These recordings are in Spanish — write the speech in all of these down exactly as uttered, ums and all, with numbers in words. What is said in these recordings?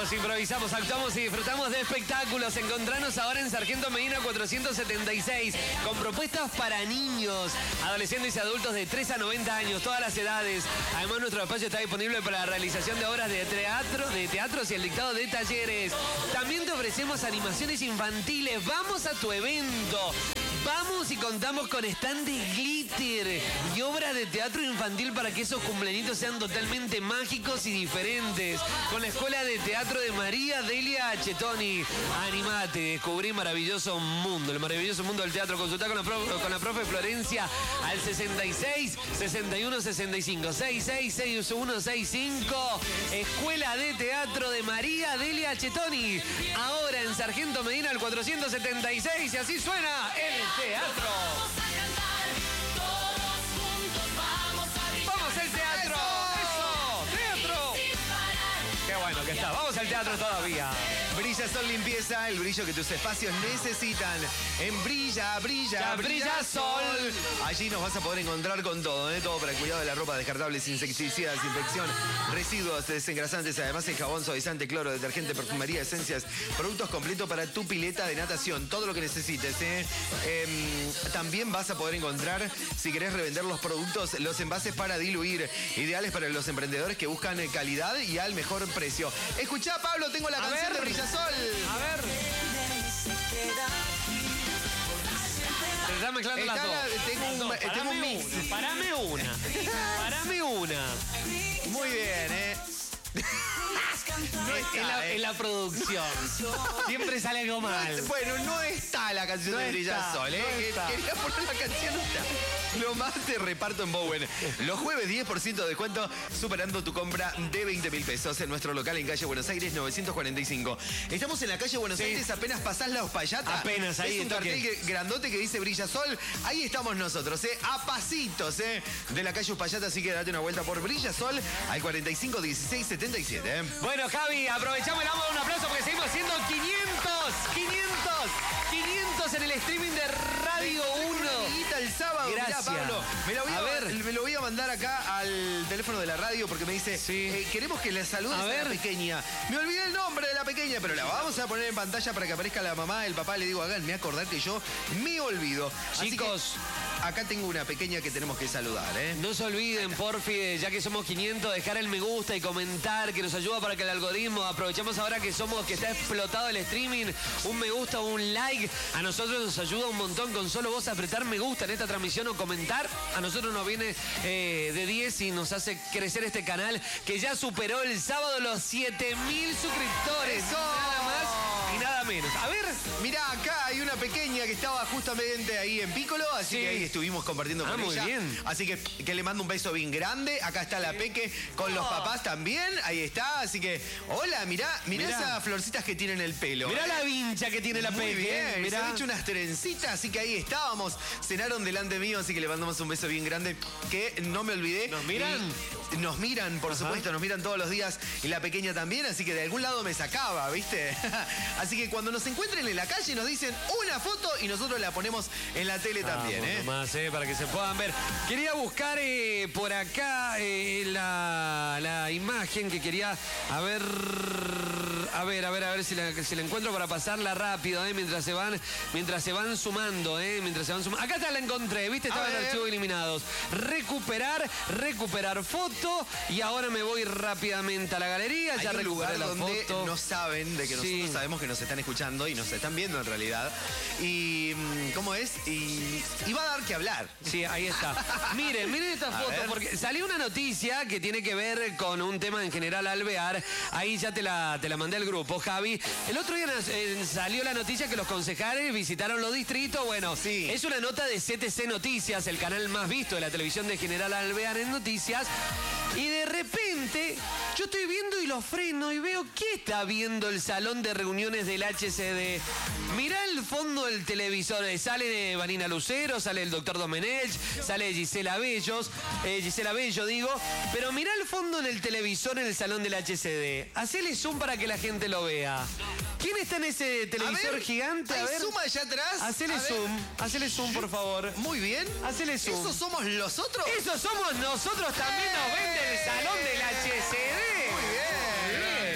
Improvisamos, improvisamos, actuamos y disfrutamos de espectáculos. Encontranos ahora en Sargento Medina cuatrocientos setenta y seis con propuestas para niños, adolescentes y adultos de tres a noventa años, todas las edades. Además, nuestro espacio está disponible para la realización de obras de teatro, de teatros y el dictado de talleres. También te ofrecemos animaciones infantiles. Vamos a tu evento. Vamos y contamos con stand de glitter y obras de teatro infantil para que esos cumpleañitos sean totalmente mágicos y diferentes. Con la Escuela de Teatro de María Delia Chetoni. Animate, descubrí maravilloso mundo, el maravilloso mundo del teatro. Consulta con la, profe, con la profe Florencia al sesenta y seis, sesenta y uno, sesenta y cinco. sesenta y seis, sesenta y uno, sesenta y cinco. Escuela de Teatro de María Delia Chetoni. Ahora en Sargento Medina al cuatrocientos setenta y seis y así suena el teatro. ¡Vamos al teatro! ¡Eso! ¡Teatro! ¡Qué bueno que está! ¡Vamos al teatro todavía! Brilla Sol Limpieza, el brillo que tus espacios necesitan. En Brilla, Brilla, Ya brilla Sol. Allí nos vas a poder encontrar con todo, ¿eh? Todo para el cuidado de la ropa, descartables, insecticidas, infección, residuos, desengrasantes, además el jabón, suavizante, cloro, detergente, perfumería, esencias, productos completos para tu pileta de natación, todo lo que necesites, ¿eh? Eh, también vas a poder encontrar, si querés revender los productos, los envases para diluir, ideales para los emprendedores que buscan calidad y al mejor precio. Escuchá, Pablo, tengo la A canción ver. de Brilla Sol. A ver. Se están mezclando Está las dos. la- tengo un- Las dos. tengo un Parame mix. una, Parame una. Parame una. Muy bien, ¿eh? No Es está, la, ¿eh? es la producción. Siempre sale algo mal. Bueno, no está la canción No de Brilla está, Sol, ¿eh? no está. Quería poner la canción, no está. Lo más te reparto en Bowen. Los jueves diez por ciento de descuento superando tu compra de veinte mil pesos en nuestro local en calle Buenos Aires novecientos cuarenta y cinco. Estamos en la calle Buenos Sí. Aires, apenas pasás la Uspallata. Apenas, ahí Es un está cartel que- que- grandote que dice Brilla Sol. Ahí estamos nosotros, ¿eh? A pasitos, ¿eh? De la calle Uspallata, así que date una vuelta por Brilla Sol al cuarenta y cinco dieciséis setenta y siete, ¿eh? Bueno, Javi, aprovechamos y le damos un aplauso porque seguimos haciendo quinientos, quinientos, quinientos en el streaming de Radio uno. Amiguita, el sábado, mirá, Gracias. Pablo, me lo, voy a, A ver. me lo voy a mandar acá al teléfono de la radio porque me dice, Sí. eh, queremos que le saludes A a, ver. la pequeña. Me olvidé el nombre de la pequeña, pero la vamos a poner en pantalla para que aparezca la mamá, el papá. Le digo, háganme acordar que yo me olvido. Así Chicos. que acá tengo una pequeña que tenemos que saludar, ¿eh? No se olviden, porfi, ya que somos quinientos, dejar el me gusta y comentar, que nos ayuda para que el algoritmo, aprovechamos ahora que somos, que está explotado el streaming, un me gusta o un like, a nosotros nos ayuda un montón con solo vos apretar me gusta en esta transmisión o comentar, a nosotros nos viene eh, de diez y nos hace crecer este canal que ya superó el sábado los siete mil suscriptores, ¡Eso! nada más y nada menos. A ver, Mirá, acá hay una pequeña que estaba justamente ahí en Pícolo, así Sí. que ahí estuvimos compartiendo Ah, con muy ella. bien. Así que, que le mando un beso bien grande. Acá está la Peque con los papás también. Ahí está. Así que, hola, mirá, mirá, Mirá. esas florcitas que tienen el pelo. mirá la vincha que tiene la Muy Peque, bien, se mirá. han hecho unas trencitas, así que ahí estábamos. Cenaron delante mío, así que le mandamos un beso bien grande. Que no me olvidé. ¿Nos miran? Y nos miran, por supuesto, nos miran todos los días. Y la pequeña también, así que de algún lado me sacaba, ¿viste? Así que cuando nos encuentren en la calle nos dicen una foto y nosotros la ponemos en la tele también, Vamos ¿eh? nomás, eh, para que se puedan ver. Quería buscar eh, por acá eh, la, la imagen que quería. A ver. A ver, a ver, a ver si la, si la encuentro para pasarla rápido, eh, mientras se van, mientras se van sumando, eh, mientras se van sumando. Acá está, la encontré, ¿viste? Estaba A en ver. archivos eliminados. Recuperar, recuperar foto. Y ahora me voy rápidamente a la galería. Hay Ya un recuperé lugar la donde foto. no saben de que Sí. nosotros sabemos que nos están escuchando y nos están viendo en realidad. Y mm, ¿cómo es? Y, y va a dar que hablar. Sí, ahí está. Miren, miren esta A foto, ver. porque salió una noticia que tiene que ver con un tema en general alvear. Ahí ya te la, te la mandé al grupo, Javi. El otro día eh, salió la noticia que los concejales visitaron los distritos. Bueno, Sí. es una nota de C T C Noticias, el canal más visto de la televisión de General Alvear en noticias. Y de repente, yo estoy viendo y lo freno y veo que está viendo el salón de reuniones del H C D. Mirá el fondo del televisor. eh, Sale Vanina Lucero, sale el doctor Domenech, sale Gisela Bellos, eh, Gisela Bello digo. Pero mirá el fondo en el televisor en el salón del H C D. Hacele zoom para que la gente lo vea. ¿Quién está en ese televisor A ver, gigante? A ¿hay ver. suma allá atrás? Hacele A ver. zoom, hacele zoom, por favor. Muy bien. Hacele zoom. ¿Esos somos los otros? Eso somos nosotros, también nos vende el salón del H C D. Muy bien.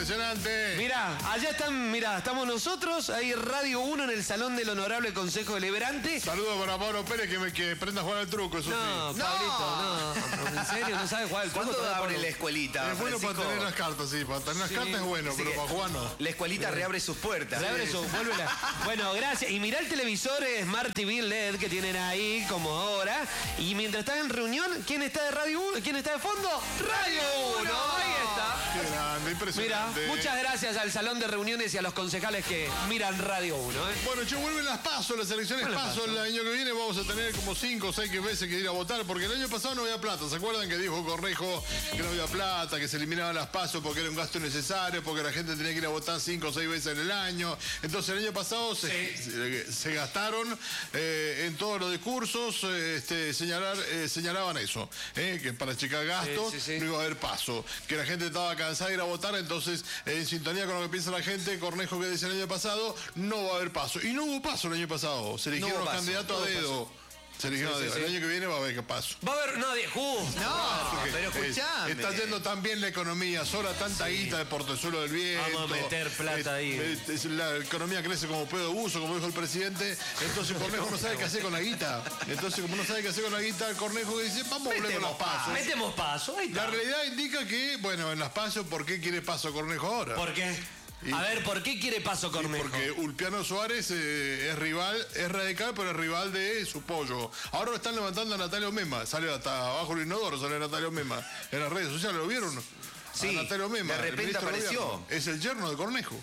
impresionante. Mirá, allá están, mirá, estamos nosotros, ahí Radio uno en el Salón del Honorable Consejo Deliberante. Saludos para Pablo Pérez que, me, que aprenda a jugar al truco, eso No, sí. Pablito, no. ¿En serio? ¿No sabes jugar al truco? ¿Cuándo Todavía abre por- la escuelita? Es bueno para Francisco? tener las cartas, sí. Para tener las Sí, cartas es bueno, sí. pero para jugar no. La escuelita reabre sus puertas. Se abre su, vuelve la- Bueno, gracias. Y mirá el televisor Smart T V L E D que tienen ahí como ahora. Y mientras están en reunión, ¿quién está de Radio uno? ¿Quién está de fondo? Radio uno. Ahí está. Qué grande, Mira, impresionante. muchas gracias al Salón de Reuniones y a los concejales que miran Radio uno. ¿eh? Bueno, che, vuelven las PASO, las elecciones Vuelven PASO. PASO. El año que viene vamos a tener como cinco o seis veces que ir a votar, porque el año pasado no había plata. ¿Se acuerdan que dijo Cornejo que no había plata, que se eliminaban las PASO porque era un gasto innecesario, porque la gente tenía que ir a votar cinco o seis veces en el año? Entonces el año pasado se, se, se gastaron eh, en todos los discursos, eh, este, señalar, eh, señalaban eso, eh, que para achicar gastos Sí, sí, sí. no iba a haber PASO, que la gente estaba cansada de ir a votar, entonces eh, en sintonía con lo que piensa la gente, Cornejo que decía el año pasado, no va a haber PASO. Y no hubo PASO el año pasado, se eligieron hubo los paso, candidatos no a hubo dedo. Se eligieron Sí, a sí, dedo. sí. El año que viene va a haber que PASO. Va a haber nadie, justo. No, pero Eh, escuchame. está yendo tan bien la economía, sobra tanta guita de Portezuelo del Viento. Vamos a meter plata ahí. Eh, eh, la economía crece como pedo de uso, como dijo el presidente. Entonces Cornejo no sabe qué hacer con la guita. Entonces, como no sabe qué hacer con la guita, el Cornejo dice, vamos a volver con los pasos. Metemos paso. Ahí La está. realidad indica que, bueno, en las pasos, ¿por qué quiere paso Cornejo ahora? ¿Por qué? Y- A ver, ¿por qué quiere paso Cornejo? Porque Ulpiano Suárez eh, es rival, es radical, pero es rival de su pollo. Ahora lo están levantando a Natalio Mema. Sale hasta abajo el inodoro, sale Natalio Mema. En las redes sociales, ¿lo vieron? Sí, A Natalio Mema. de el repente ministro de apareció. Gobierno. Es el yerno de Cornejo.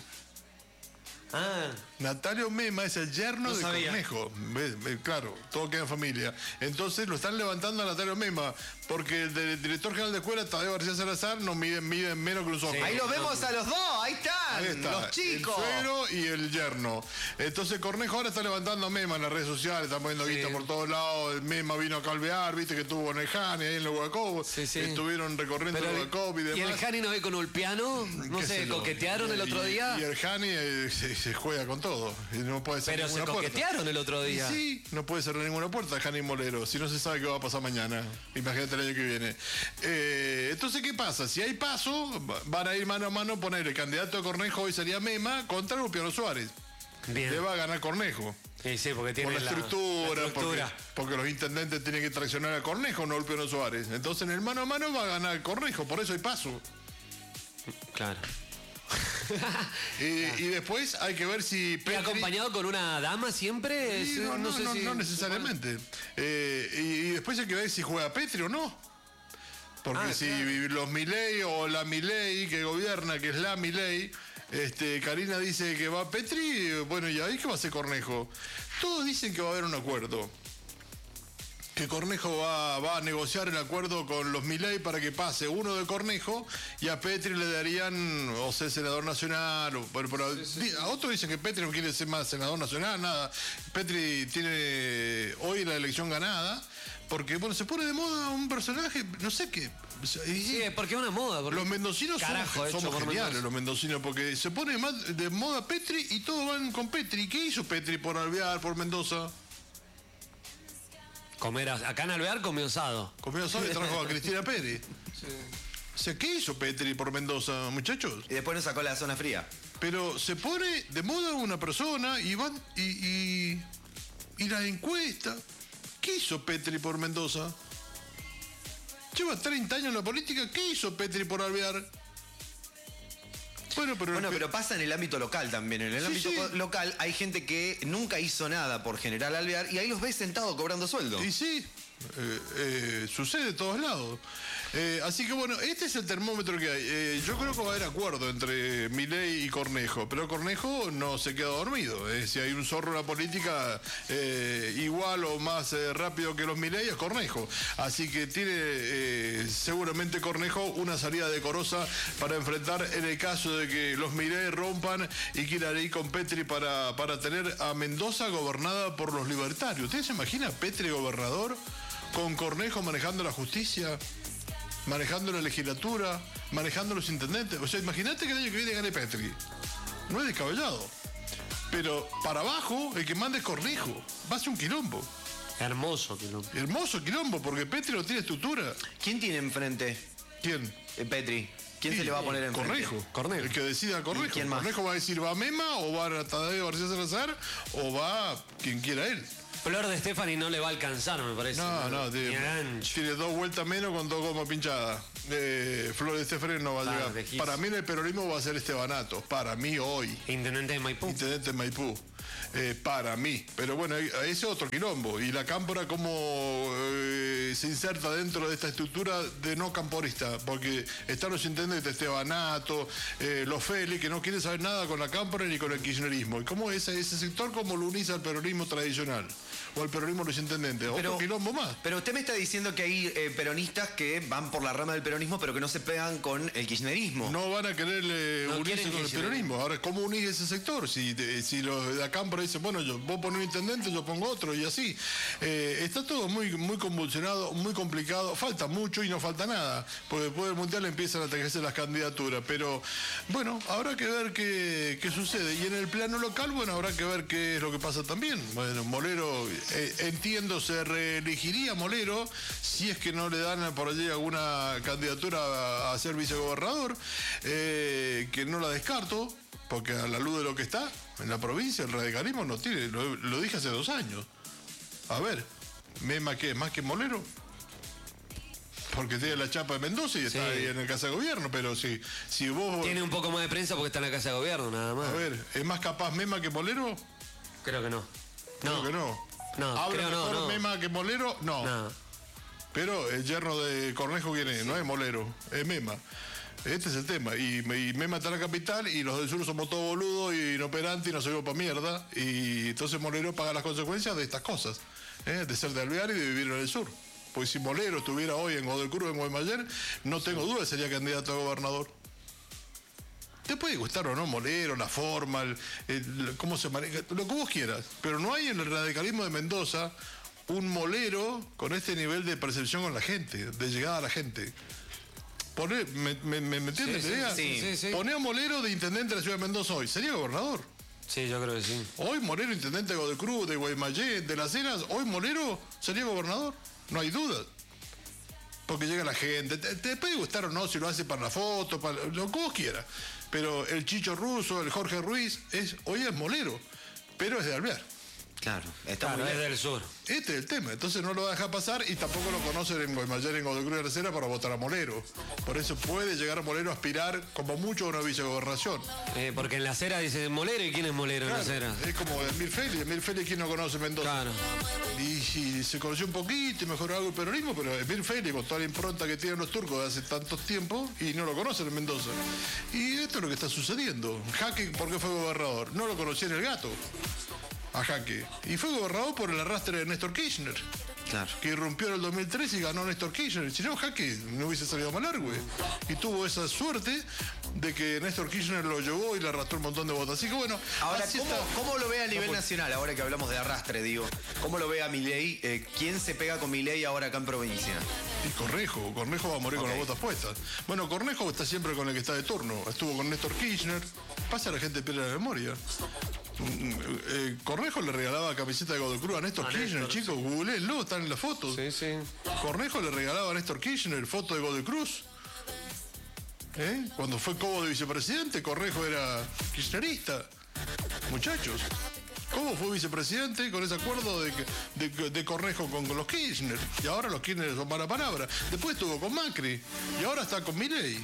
Ah, Natalio Mema es el yerno No de sabía. Cornejo. Ve- ve- Claro, todo queda en familia. Entonces lo están levantando a Natalio Mema, porque el, de- el director general de escuela, Tadeo García Salazar, no miden, miden menos que un ojo. Ahí los vemos a los dos, ahí están, Ahí está, los chicos. el suegro y el yerno. Entonces Cornejo ahora está levantando a Mema en las redes sociales, está poniendo Sí. guita por todos lados. El Mema vino a calvear, viste que estuvo en el Jani, ahí en el Huacobo. Sí, sí. Estuvieron recorriendo pero el Huacobo y ¿y demás. el Jani no ve con Ulpiano? No ¿Qué sé, sé yo? ¿coquetearon el otro Y- día? Y el Jani eh, se, se juega con todo. Y no puede ser Pero se ninguna puerta. coquetearon el otro Y día. sí, no puede cerrar ninguna puerta, Jani Molero, si no se sabe qué va a pasar mañana. Imagínate el año que viene. Eh, entonces, ¿qué pasa? Si hay paso, va- van a ir mano a mano, poner el candidato de Cornejo hoy sería Mema contra Lupiano Suárez. Bien. Le va a ganar Cornejo. Sí, sí, porque tiene Por la, la estructura, la estructura. Porque, porque los intendentes tienen que traccionar a Cornejo, no a Lupiano Suárez. Entonces, en el mano a mano va a ganar Cornejo, por eso hay paso. Claro. Eh, y después hay que ver si ¿Y Petri... acompañado con una dama siempre? Sí, Es- no, no, sé no, si- no necesariamente. Eh, y, y después hay que ver si juega Petri o no. Porque Ah, si claro. los Milei o la Milei que gobierna, que es la Milei, este, Karina dice que va Petri, bueno, ¿y ahí qué va a hacer Cornejo? Todos dicen que va a haber un acuerdo. Que Cornejo va, va a negociar el acuerdo con los Milei para que pase uno de Cornejo y a Petri le darían, o sea, senador nacional. O, pero, pero di- a otros dicen que Petri no quiere ser más senador nacional, nada. Petri tiene hoy la elección ganada porque, bueno, se pone de moda un personaje, no sé qué. y- Sí, es porque es una moda. porque- los mendocinos Carajo, somos, hecho somos por geniales, Mendoza. los mendocinos, porque se pone más de moda Petri y todos van con Petri. ¿Qué hizo Petri por Alvear, por Mendoza? Comer as- acá en Alvear comió asado. Comió solo y trajo a Cristina Pérez. O sea, ¿qué hizo Petri por Mendoza, muchachos? Y después nos sacó la zona fría. Pero se pone de moda una persona y van y, y, y la encuesta. ¿Qué hizo Petri por Mendoza? Lleva treinta años en la política. ¿Qué hizo Petri por Alvear? Bueno, pero, Bueno, pero pasa en el ámbito local también. En el Sí, ámbito sí. co- local hay gente que nunca hizo nada por General Alvear y ahí los ves sentados cobrando sueldo. Y sí, eh, eh, sucede de todos lados. Eh, así que bueno, este es el termómetro que hay. Eh, yo creo que va a haber acuerdo entre Milei y Cornejo, pero Cornejo no se queda dormido. Eh, si hay un zorro en la política eh, igual o más eh, rápido que los Milei, es Cornejo. Así que tiene eh, seguramente Cornejo una salida decorosa para enfrentar en el caso de que los Milei rompan y quieran ir con Petri para, para tener a Mendoza gobernada por los libertarios. ¿Ustedes se imaginan a Petri gobernador con Cornejo manejando la justicia? Manejando la legislatura, manejando los intendentes. O sea, imagínate que el año que viene gane Petri. No es descabellado. Pero para abajo, el que manda es Cornejo. Va a ser un quilombo. Hermoso. que no- Hermoso quilombo, porque Petri no tiene estructura. ¿Quién tiene enfrente? ¿Quién? Eh, Petri. ¿Quién Sí, se le va a poner en Cornejo. Cornejo. El que decida Cornejo. ¿Y quién más? Cornejo va a decir, ¿va Mema o va a Tadeo García Salazar o va quien quiera él? Flor de Stefani no le va a alcanzar, me parece. No, no, Ni tiene, a gancho. tiene dos vueltas menos con dos gomas pinchadas. Eh, Flor de Stefani no va a Claro, llegar. lejísimo. Para mí el peronismo va a ser Estebanato. Para mí hoy. Intendente de Maipú. Intendente de Maipú. Eh, para mí. Pero bueno, ese es otro quilombo. Y la cámpora como eh, se inserta dentro de esta estructura de no camporista. Porque están los intendentes de Estebanato, eh, los Feli, que no quieren saber nada con la cámpora ni con el kirchnerismo. ¿Y cómo es ese sector como lo uniza al peronismo tradicional? O al peronismo de los intendentes. Otro quilombo más. Pero usted me está diciendo que hay eh, peronistas que van por la rama del peronismo, pero que no se pegan con el kirchnerismo. No van a querer eh, No unirse quieren con el kirchnerismo. peronismo. Ahora, ¿cómo unir ese sector? Si, te- si los de Acámpora dicen, bueno, yo vos ponés un intendente, yo pongo otro, y así. Eh, está todo muy, muy convulsionado, muy complicado. Falta mucho y no falta nada. Porque después del Mundial empiezan a tejerse las candidaturas. Pero, bueno, habrá que ver qué, qué sucede. Y en el plano local, bueno, habrá que ver qué es lo que pasa también. Bueno, Molero, eh, entiendo, se reelegiría Molero si es que no le dan por allí alguna candidatura a, a ser vicegobernador, eh, que no la descarto, porque a la luz de lo que está en la provincia, el radicalismo no tiene, lo, lo dije hace dos años. A ver, ¿Mema qué? ¿Más que Molero? Porque tiene la chapa de Mendoza y está Sí. ahí en el Casa de Gobierno, pero si, si vos... Tiene un poco más de prensa porque está en la Casa de Gobierno, nada más. A ver, ¿es más capaz Mema que Molero? Creo que no. Creo No. que no. No, ¿Habla creo no, mejor no. Mema que Molero? No. No. Pero el yerno de Cornejo, ¿quién es? No es Molero, es Mema. Este es el tema. Y, y Mema está en la capital y los del sur somos todos boludos y inoperantes y no servimos para mierda. Y entonces Molero paga las consecuencias de estas cosas. ¿eh? De ser de Alvear y de vivir en el sur. Pues si Molero estuviera hoy en Godoy Cruz, en Guaymallén, no tengo duda, sería candidato a gobernador. Te puede gustar o no Molero, la forma, el- el- cómo se maneja, lo que vos quieras. Pero no hay en el radicalismo de Mendoza un Molero con este nivel de percepción con la gente, de llegada a la gente. Poné, ¿me, me, me- me entiendes Sí, la idea? sí, sí, sí. Poné a Molero de intendente de la ciudad de Mendoza hoy, sería gobernador. Sí, yo creo que sí. Hoy Molero, intendente de Godoy Cruz, de Guaymallén, de Las Heras, hoy Molero sería gobernador, no hay duda. Porque llega la gente, te, te puede gustar o no si lo hace para la foto, para lo que vos quieras. Pero el Chicho Russo, el Jorge Ruiz, es, hoy es Molero, pero es de Alvear. Claro, está Claro, muy es bien. del sur. Este es el tema, entonces no lo va a dejar pasar y tampoco lo conocen en Guaymallén, en Godoy Cruz de la Cera para votar a Molero. Por eso puede llegar a Molero a aspirar como mucho a una vicegobernación. Eh, porque en la acera dice Molero, ¿y quién es Molero en la Claro, acera? es como Emil Feli, Emil Feli, ¿quién no conoce Mendoza? Claro. Y, y se conoció un poquito y mejoró algo el peronismo, pero Emil Feli, con toda la impronta que tienen los turcos de hace tantos tiempos, y no lo conocen en Mendoza. Y esto es lo que está sucediendo. Jaque, ¿por qué fue gobernador? No lo conocía en el gato, a Jaque. Y fue gobernador por el arrastre de Néstor Kirchner, Claro. que irrumpió en el dos mil tres y ganó Néstor Kirchner. Si no, Jaque no hubiese salido a malar, güey. Y tuvo esa suerte de que Néstor Kirchner lo llevó y le arrastró un montón de votos. Así que bueno, Ahora, así ¿cómo, está. cómo lo ve a nivel Vamos. nacional, ahora que hablamos de arrastre, digo? ¿Cómo lo ve a Milei? Eh, ¿Quién se pega con Milei ahora acá en provincia? Y Cornejo, Cornejo va a morir Ok. con las botas puestas. Bueno, Cornejo está siempre con el que está de turno. Estuvo con Néstor Kirchner. Pasa, la gente pierde la memoria. Mm, eh, Cornejo le regalaba camiseta de Godoy Cruz a Néstor A Kirchner, Néstor, chicos, googleenlo, están en las fotos. Sí, sí. Cornejo le regalaba a Néstor Kirchner foto de Godoy Cruz. ¿Eh? Cuando fue Cobo de vicepresidente, Cornejo era kirchnerista. Muchachos. Cobo fue vicepresidente con ese acuerdo de, que- de, de Cornejo con, con los Kirchner. Y ahora los Kirchner son mala palabra. Después estuvo con Macri. Y ahora está con Milei.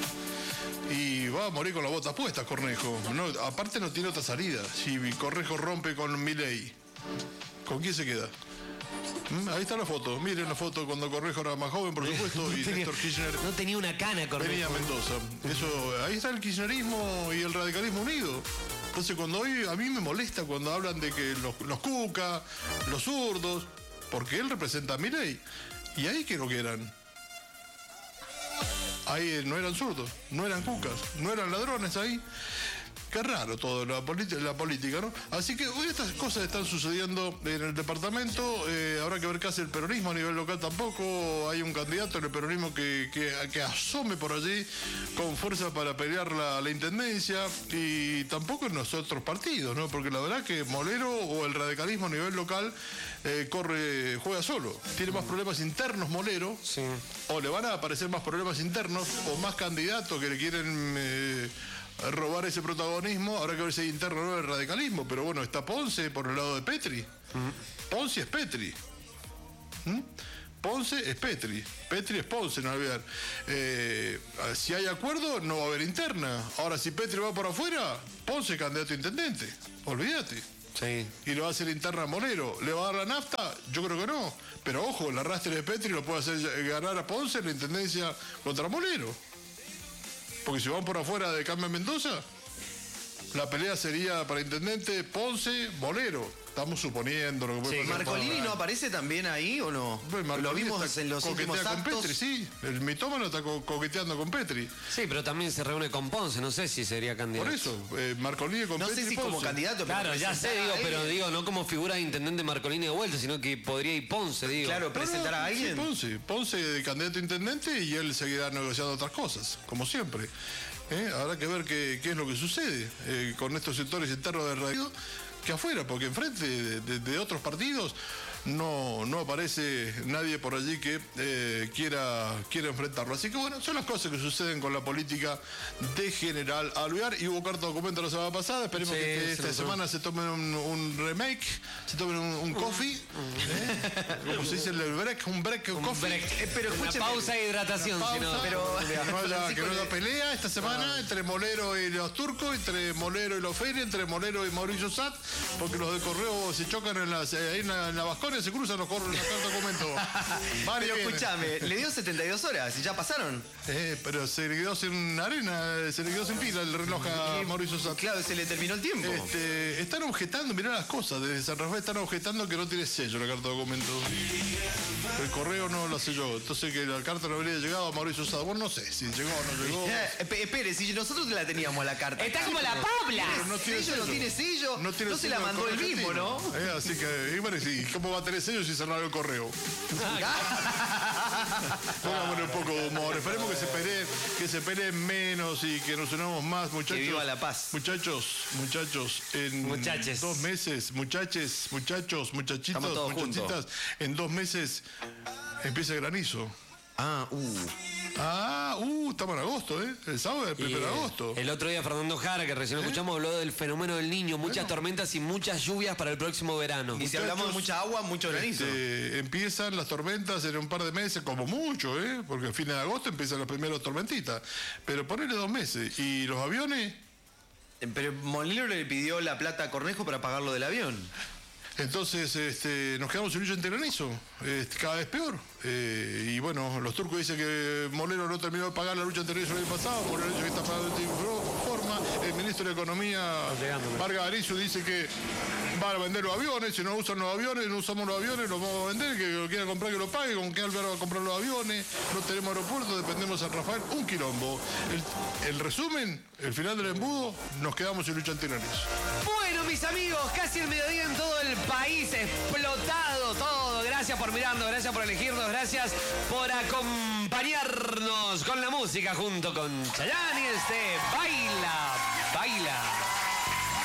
Y va a morir con las botas puestas, Cornejo. No, aparte no tiene otra salida. Si Cornejo rompe con Milei, ¿con quién se queda? ¿Mm? Ahí está la foto. Miren la foto cuando Cornejo era más joven, por supuesto, y tenía, Néstor Kirchner no tenía una cana, Cornejo. venía a Mendoza. Eso, ahí está el kirchnerismo y el radicalismo unido. Entonces cuando hoy a mí me molesta cuando hablan de que los, los cuca, los zurdos, porque él representa a Milei. Y ahí que lo que eran. Ahí no eran zurdos, no eran cucas, no eran ladrones ahí. Qué raro todo, la, la política, ¿no? Así que hoy estas cosas están sucediendo en el departamento. Eh, habrá que ver qué hace el peronismo a nivel local tampoco. Hay un candidato en el peronismo que, que, que asome por allí con fuerza para pelear la, la intendencia. Y tampoco en los otros partidos, ¿no? Porque la verdad que Molero o el radicalismo a nivel local eh, corre, juega solo. Tiene más problemas internos Molero. Sí. O le van a aparecer más problemas internos o más candidatos que le quieren... Eh, robar ese protagonismo. Habrá que ver si hay interno o no el radicalismo, pero bueno, está Ponce por el lado de Petri. Uh-huh. Ponce es Petri. ¿Mm? Ponce es Petri. Petri es Ponce, no olvidar. Eh, si hay acuerdo, no va a haber interna. Ahora, si Petri va por afuera, Ponce es candidato a intendente. Olvídate. Sí. Y le va a hacer interna a Molero. ¿Le va a dar la nafta? Yo creo que no. Pero ojo, el arrastre de Petri lo puede hacer ganar a Ponce en la intendencia contra Molero. Porque si van por afuera de Cambio Mendoza, la pelea sería para intendente Ponce, Molero. Estamos suponiendo lo que puede Sí, pasar. ¿Marcolini no aparece también ahí o no? Bueno, Lo vimos en los últimos con actos. Petri, sí. El mitómano está co coqueteando con Petri. Sí, pero también se reúne con Ponce, no sé si sería candidato. Por eso, eh, Marcolini con No Petri. sé si Ponce. como candidato. Claro, ya sé, digo, pero digo, no como figura de intendente Marcolini de vuelta, sino que podría ir Ponce, digo. Claro, presentar a alguien. Sí, Ponce. Ponce de candidato a intendente y él seguirá negociando otras cosas, como siempre. ¿Eh? Habrá que ver qué, qué es lo que sucede eh, con estos sectores internos del radio que afuera, porque enfrente de, de, de otros partidos no, no aparece nadie por allí que eh, quiera, quiera enfrentarlo. Así que bueno, son las cosas que suceden con la política de General Alvear. Y hubo cuarto documento la semana pasada. Esperemos Sí, que esta se semana se tomen un, un remake, se tomen un, un coffee, ¿eh? Como se dice el break, un break, un, Un coffee. break. Eh, pero Una escúcheme, pausa de hidratación, Pausa, si no. pero- que no haya, Francisco, que no haya le- pelea esta semana entre Molero y los turcos, entre Molero y los Feria, entre Molero y Mauricio Sat, porque los de Correo se chocan en las, eh, ahí en la, en la Vasconia, se cruzan los corren los documentos. Vale, Pero viene. escúchame, le dio setenta y dos horas y ya pasaron. Eh, pero se le quedó sin arena, se le quedó sin pila el reloj a Mauricio Sat. Claro, se le terminó el tiempo. Este, están objetando, mirá las cosas, desde San Rafael están objetando que no tiene sello la carta de documento. El correo no la selló, entonces que la carta no habría llegado a Mauricio Sat. Bueno, no sé si llegó o no llegó. Eh, esp- espere, si nosotros la teníamos la carta. Está como la Pobla. Pero no tiene sello, no sello. tiene sello, no, tiene se sello la mandó él argentino. mismo, ¿no? Eh, así que, y bueno, sí, ¿cómo va a tener sello si cerraron el correo? Pongámosle un poco de humor. Esperemos que se peleen, que se peleen menos y que nos unamos más, muchachos. Que viva la paz. Muchachos, muchachos, en Muchaches. dos meses, muchaches, muchachos, muchachitos, Estamos todos muchachitas, en dos meses empieza el granizo. Ah, uh. Ah, uh, estamos en agosto, ¿eh? El sábado es el Y, primero de eh, agosto. El otro día Fernando Jara, que recién escuchamos, habló del fenómeno del niño, muchas Bueno. tormentas y muchas lluvias para el próximo verano. Y si hablamos de mucha agua, mucho granizo. Este, empiezan las tormentas en un par de meses, como mucho, ¿eh? Porque a fines de agosto empiezan las primeras tormentitas. Pero ponele dos meses. ¿Y los aviones? Pero Molero le pidió la plata a Cornejo para pagarlo del avión. Entonces este, nos quedamos sin lucha ante granizo. Este, cada vez peor. Eh, y bueno, los turcos dicen que Molero no terminó de pagar la lucha ante granizo el año pasado. Molero dice que está pagando de forma. El ministro de Economía, Vargas Arizu, dice que van a vender los aviones. Si no usan los aviones, no usamos los aviones, los vamos a vender. Que lo quiera comprar, que lo pague. ¿Con qué Álvaro va a comprar los aviones? No tenemos aeropuerto, dependemos de San Rafael. Un quilombo. El, el resumen, el final del embudo, nos quedamos sin lucha ante granizo. Bueno, mis amigos, casi el mediodía en todo el país, explotado todo. Gracias por mirarnos, gracias por elegirnos, gracias por acompañarnos con la música junto con Chayanne y este Baila, Baila.